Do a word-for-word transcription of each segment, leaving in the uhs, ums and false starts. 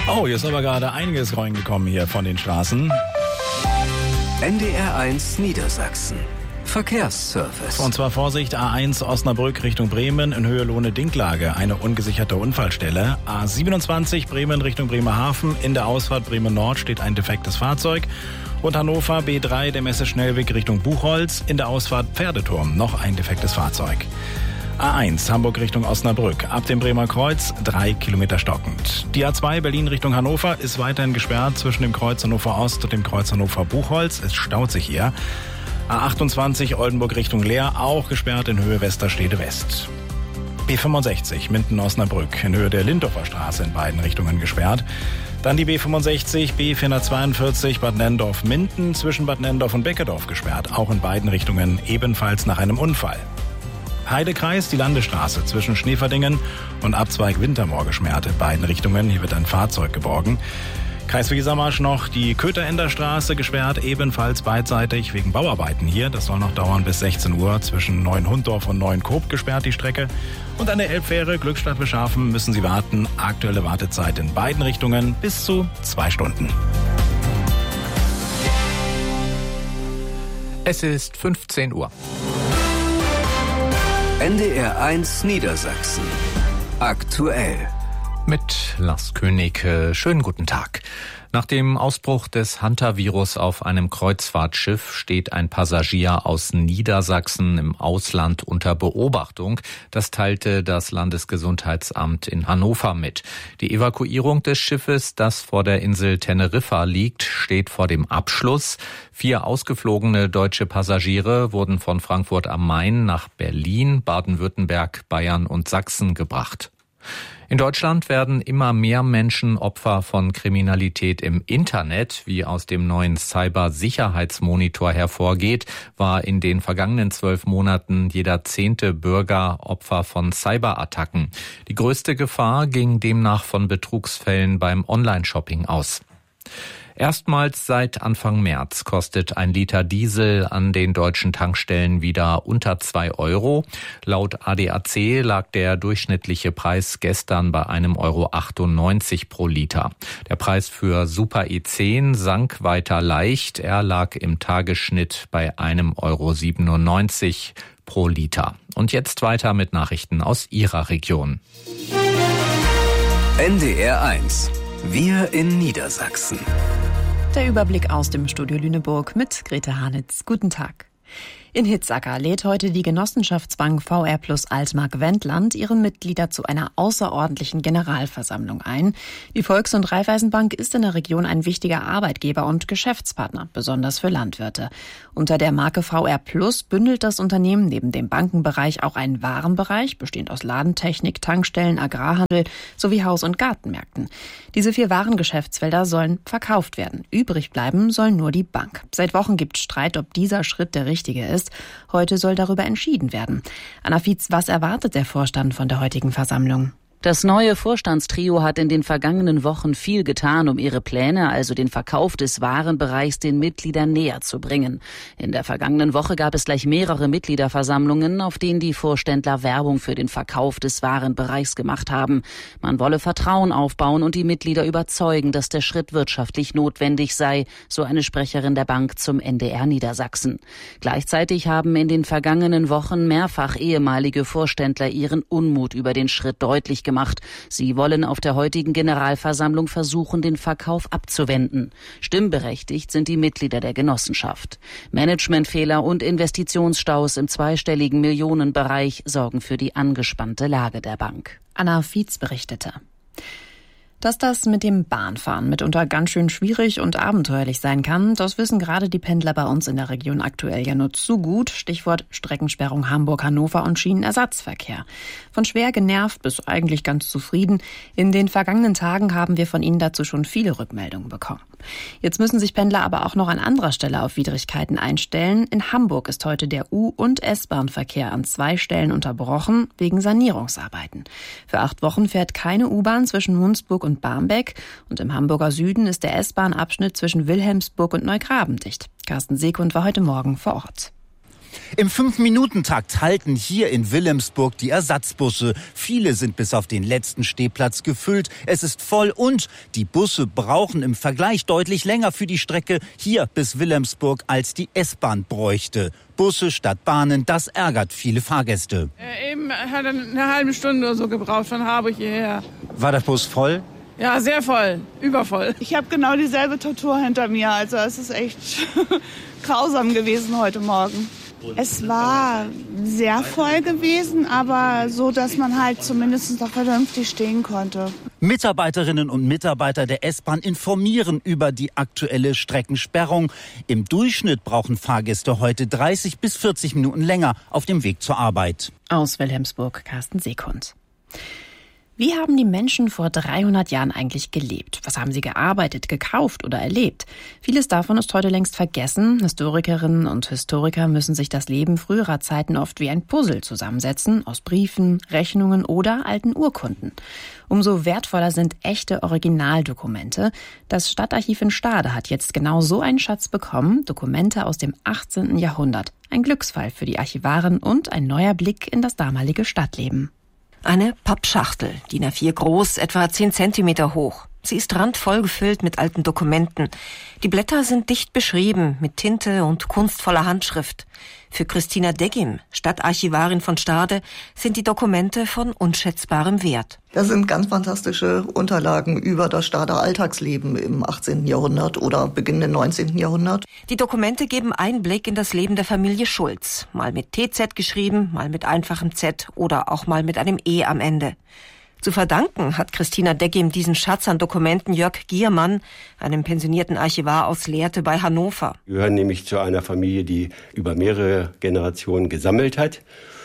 Oh, hier ist aber gerade einiges reingekommen hier von den Straßen. N D R eins Niedersachsen. Verkehrsservice. Und zwar Vorsicht, A eins Osnabrück Richtung Bremen in Höhe Lohne-Dinklage, eine ungesicherte Unfallstelle. A siebenundzwanzig Bremen Richtung Bremerhaven, in der Ausfahrt Bremen Nord steht ein defektes Fahrzeug. Und Hannover B drei, der Messe-Schnellweg Richtung Buchholz, in der Ausfahrt Pferdeturm, noch ein defektes Fahrzeug. A eins Hamburg Richtung Osnabrück, ab dem Bremer Kreuz drei Kilometer stockend. Die A zwei Berlin Richtung Hannover ist weiterhin gesperrt zwischen dem Kreuz Hannover Ost und dem Kreuz Hannover Buchholz. Es staut sich hier. A achtundzwanzig Oldenburg Richtung Leer, auch gesperrt in Höhe Westerstede West. B fünfundsechzig Minden-Osnabrück in Höhe der Lindorfer Straße in beiden Richtungen gesperrt. Dann die B fünfundsechzig B vierhundertzweiundvierzig Bad Nenndorf-Minden zwischen Bad Nenndorf und Beckendorf gesperrt, auch in beiden Richtungen ebenfalls nach einem Unfall. Heidekreis, die Landesstraße zwischen Schneeverdingen und Abzweig Wintermoor gesperrt in beiden Richtungen. Hier wird ein Fahrzeug geborgen. Kreis Wesermarsch noch die Köterenderstraße gesperrt, ebenfalls beidseitig wegen Bauarbeiten hier. Das soll noch dauern bis sechzehn Uhr. Zwischen Neuenhunddorf und Neuenkoop gesperrt die Strecke. Und an der Elbfähre Glückstadt-Beschafen müssen Sie warten. Aktuelle Wartezeit in beiden Richtungen bis zu zwei Stunden. Es ist fünfzehn Uhr. N D R eins Niedersachsen. Aktuell. Mit Lars König. Schönen guten Tag. Nach dem Ausbruch des Hantavirus auf einem Kreuzfahrtschiff steht ein Passagier aus Niedersachsen im Ausland unter Beobachtung. Das teilte das Landesgesundheitsamt in Hannover mit. Die Evakuierung des Schiffes, das vor der Insel Teneriffa liegt, steht vor dem Abschluss. Vier ausgeflogene deutsche Passagiere wurden von Frankfurt am Main nach Berlin, Baden-Württemberg, Bayern und Sachsen gebracht. In Deutschland werden immer mehr Menschen Opfer von Kriminalität im Internet. Wie aus dem neuen Cybersicherheitsmonitor hervorgeht, war in den vergangenen zwölf Monaten jeder zehnte Bürger Opfer von Cyberattacken. Die größte Gefahr ging demnach von Betrugsfällen beim Online-Shopping aus. Erstmals seit Anfang März kostet ein Liter Diesel an den deutschen Tankstellen wieder unter zwei Euro. Laut A D A C lag der durchschnittliche Preis gestern bei einem Euro achtundneunzig pro Liter. Der Preis für Super E zehn sank weiter leicht. Er lag im Tagesschnitt bei einem Euro siebenundneunzig pro Liter. Und jetzt weiter mit Nachrichten aus Ihrer Region. N D R eins. Wir in Niedersachsen. Der Überblick aus dem Studio Lüneburg mit Grete Hanitz. Guten Tag. In Hitzacker lädt heute die Genossenschaftsbank V R Plus Altmark-Wendland ihre Mitglieder zu einer außerordentlichen Generalversammlung ein. Die Volks- und Raiffeisenbank ist in der Region ein wichtiger Arbeitgeber und Geschäftspartner, besonders für Landwirte. Unter der Marke V R Plus bündelt das Unternehmen neben dem Bankenbereich auch einen Warenbereich, bestehend aus Ladentechnik, Tankstellen, Agrarhandel sowie Haus- und Gartenmärkten. Diese vier Warengeschäftsfelder sollen verkauft werden. Übrig bleiben soll nur die Bank. Seit Wochen gibt es Streit, ob dieser Schritt der richtige ist. Heute soll darüber entschieden werden. Anna Fietz, was erwartet der Vorstand von der heutigen Versammlung? Das neue Vorstandstrio hat in den vergangenen Wochen viel getan, um ihre Pläne, also den Verkauf des Warenbereichs, den Mitgliedern näher zu bringen. In der vergangenen Woche gab es gleich mehrere Mitgliederversammlungen, auf denen die Vorständler Werbung für den Verkauf des Warenbereichs gemacht haben. Man wolle Vertrauen aufbauen und die Mitglieder überzeugen, dass der Schritt wirtschaftlich notwendig sei, so eine Sprecherin der Bank zum N D R Niedersachsen. Gleichzeitig haben in den vergangenen Wochen mehrfach ehemalige Vorständler ihren Unmut über den Schritt deutlich gemacht. Sie wollen auf der heutigen Generalversammlung versuchen, den Verkauf abzuwenden. Stimmberechtigt sind die Mitglieder der Genossenschaft. Managementfehler und Investitionsstaus im zweistelligen Millionenbereich sorgen für die angespannte Lage der Bank. Anna Fietz berichtete. Dass das mit dem Bahnfahren mitunter ganz schön schwierig und abenteuerlich sein kann, das wissen gerade die Pendler bei uns in der Region aktuell ja nur zu gut. Stichwort Streckensperrung Hamburg-Hannover und Schienenersatzverkehr. Von schwer genervt bis eigentlich ganz zufrieden. In den vergangenen Tagen haben wir von Ihnen dazu schon viele Rückmeldungen bekommen. Jetzt müssen sich Pendler aber auch noch an anderer Stelle auf Widrigkeiten einstellen. In Hamburg ist heute der U- und S-Bahn-Verkehr an zwei Stellen unterbrochen wegen Sanierungsarbeiten. Für acht Wochen fährt keine U-Bahn zwischen Mundsburg und Barmbek und im Hamburger Süden ist der S-Bahn-Abschnitt zwischen Wilhelmsburg und Neugraben dicht. Carsten Sekund war heute Morgen vor Ort. Im Fünf-Minuten-Takt halten hier in Wilhelmsburg die Ersatzbusse. Viele sind bis auf den letzten Stehplatz gefüllt. Es ist voll und die Busse brauchen im Vergleich deutlich länger für die Strecke hier bis Wilhelmsburg, als die S-Bahn bräuchte. Busse statt Bahnen, das ärgert viele Fahrgäste. Äh, eben hat er eine halbe Stunde oder so gebraucht von Harburg hierher. War der Bus voll? Ja, sehr voll, übervoll. Ich habe genau dieselbe Tortur hinter mir, also es ist echt grausam gewesen heute Morgen. Es war sehr voll gewesen, aber so, dass man halt zumindest noch vernünftig stehen konnte. Mitarbeiterinnen und Mitarbeiter der S-Bahn informieren über die aktuelle Streckensperrung. Im Durchschnitt brauchen Fahrgäste heute dreißig bis vierzig Minuten länger auf dem Weg zur Arbeit. Aus Wilhelmsburg, Carsten Seekund. Wie haben die Menschen vor dreihundert Jahren eigentlich gelebt? Was haben sie gearbeitet, gekauft oder erlebt? Vieles davon ist heute längst vergessen. Historikerinnen und Historiker müssen sich das Leben früherer Zeiten oft wie ein Puzzle zusammensetzen, aus Briefen, Rechnungen oder alten Urkunden. Umso wertvoller sind echte Originaldokumente. Das Stadtarchiv in Stade hat jetzt genau so einen Schatz bekommen, Dokumente aus dem achtzehnten Jahrhundert. Ein Glücksfall für die Archivaren und ein neuer Blick in das damalige Stadtleben. Eine Pappschachtel, D I N A vier groß, etwa zehn Zentimeter hoch. Sie ist randvoll gefüllt mit alten Dokumenten. Die Blätter sind dicht beschrieben, mit Tinte und kunstvoller Handschrift. Für Christina Deggim, Stadtarchivarin von Stade, sind die Dokumente von unschätzbarem Wert. Das sind ganz fantastische Unterlagen über das Stader Alltagsleben im achtzehnten Jahrhundert oder beginnenden neunzehnten Jahrhundert. Die Dokumente geben Einblick in das Leben der Familie Schulz. Mal mit T Z geschrieben, mal mit einfachem Z oder auch mal mit einem E am Ende. Zu verdanken hat Christina Deggim diesen Schatz an Dokumenten Jörg Giermann, einem pensionierten Archivar aus Lehrte bei Hannover. Wir gehören nämlich zu einer Familie, die über mehrere Generationen gesammelt hat.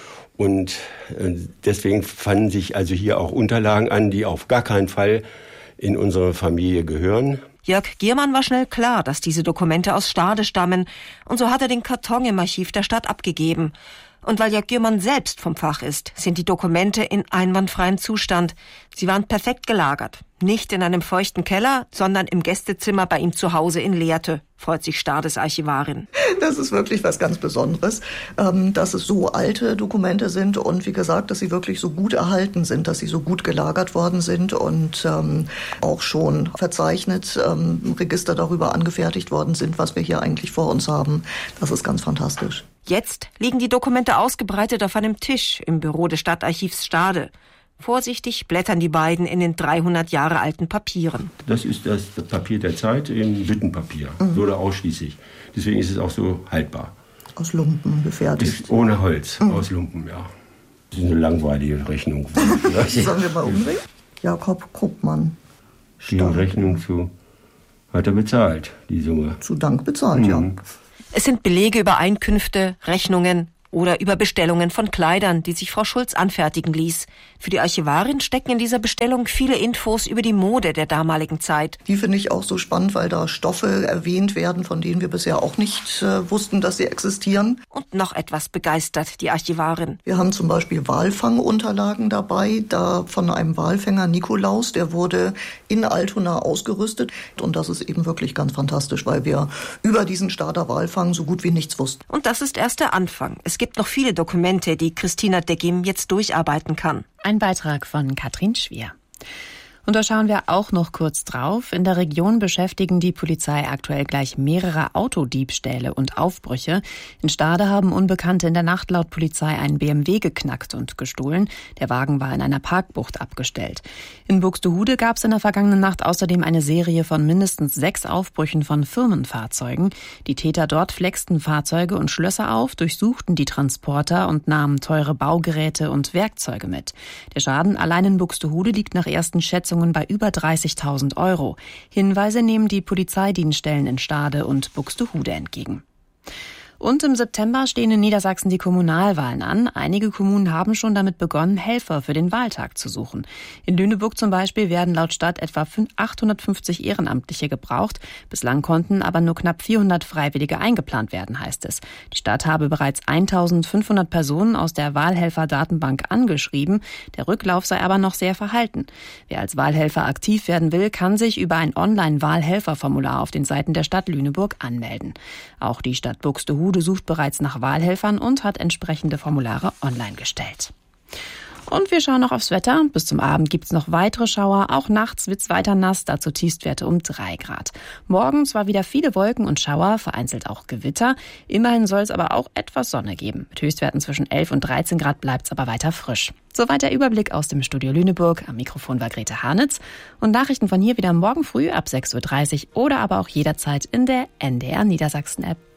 Und deswegen fanden sich also hier auch Unterlagen an, die auf gar keinen Fall in unsere Familie gehören. Jörg Giermann war schnell klar, dass diese Dokumente aus Stade stammen. Und so hat er den Karton im Archiv der Stadt abgegeben. Und weil Jörg Giermann selbst vom Fach ist, sind die Dokumente in einwandfreiem Zustand. Sie waren perfekt gelagert. Nicht in einem feuchten Keller, sondern im Gästezimmer bei ihm zu Hause in Lehrte, freut sich Stades Archivarin. Das ist wirklich was ganz Besonderes, dass es so alte Dokumente sind und wie gesagt, dass sie wirklich so gut erhalten sind, dass sie so gut gelagert worden sind und auch schon verzeichnet, Register darüber angefertigt worden sind, was wir hier eigentlich vor uns haben. Das ist ganz fantastisch. Jetzt liegen die Dokumente ausgebreitet auf einem Tisch im Büro des Stadtarchivs Stade. Vorsichtig blättern die beiden in den dreihundert Jahre alten Papieren. Das ist das Papier der Zeit in Büttenpapier, mhm. so oder ausschließlich. Deswegen ist es auch so haltbar. Aus Lumpen gefertigt. Ist ohne Holz, mhm. aus Lumpen, ja. Das ist eine langweilige Rechnung. Sollen wir mal umdrehen? Jakob Kruppmann. Die Rechnung zu, hat er bezahlt, die Summe. Zu Dank bezahlt, mhm. ja. Es sind Belege über Einkünfte, Rechnungen oder über Bestellungen von Kleidern, die sich Frau Schulz anfertigen ließ. Für die Archivarin stecken in dieser Bestellung viele Infos über die Mode der damaligen Zeit. Die finde ich auch so spannend, weil da Stoffe erwähnt werden, von denen wir bisher auch nicht äh, wussten, dass sie existieren. Und noch etwas begeistert die Archivarin. Wir haben zum Beispiel Walfangunterlagen dabei, da von einem Walfänger Nikolaus, der wurde in Altona ausgerüstet. Und das ist eben wirklich ganz fantastisch, weil wir über diesen Stader Walfang so gut wie nichts wussten. Und das ist erst der Anfang. Es gibt noch viele Dokumente, die Christina Deggim jetzt durcharbeiten kann. Ein Beitrag von Katrin Schwier. Und da schauen wir auch noch kurz drauf. In der Region beschäftigen die Polizei aktuell gleich mehrere Autodiebstähle und Aufbrüche. In Stade haben Unbekannte in der Nacht laut Polizei einen B M W geknackt und gestohlen. Der Wagen war in einer Parkbucht abgestellt. In Buxtehude gab es in der vergangenen Nacht außerdem eine Serie von mindestens sechs Aufbrüchen von Firmenfahrzeugen. Die Täter dort flexten Fahrzeuge und Schlösser auf, durchsuchten die Transporter und nahmen teure Baugeräte und Werkzeuge mit. Der Schaden allein in Buxtehude liegt nach ersten Schätzungen bei über dreißigtausend Euro. Hinweise nehmen die Polizeidienststellen in Stade und Buxtehude entgegen. Und im September stehen in Niedersachsen die Kommunalwahlen an. Einige Kommunen haben schon damit begonnen, Helfer für den Wahltag zu suchen. In Lüneburg zum Beispiel werden laut Stadt etwa achthundertfünfzig Ehrenamtliche gebraucht. Bislang konnten aber nur knapp vierhundert Freiwillige eingeplant werden, heißt es. Die Stadt habe bereits eintausendfünfhundert Personen aus der Wahlhelfer-Datenbank angeschrieben. Der Rücklauf sei aber noch sehr verhalten. Wer als Wahlhelfer aktiv werden will, kann sich über ein Online-Wahlhelferformular auf den Seiten der Stadt Lüneburg anmelden. Auch die Stadt Buxtehude Bude sucht bereits nach Wahlhelfern und hat entsprechende Formulare online gestellt. Und wir schauen noch aufs Wetter. Bis zum Abend gibt's noch weitere Schauer. Auch nachts wird's weiter nass, dazu Tiefstwerte um drei Grad. Morgen zwar wieder viele Wolken und Schauer, vereinzelt auch Gewitter. Immerhin soll es aber auch etwas Sonne geben. Mit Höchstwerten zwischen elf und dreizehn Grad bleibt's aber weiter frisch. Soweit der Überblick aus dem Studio Lüneburg. Am Mikrofon war Grete Hanitz. Und Nachrichten von hier wieder morgen früh ab sechs Uhr dreißig oder aber auch jederzeit in der N D R Niedersachsen App.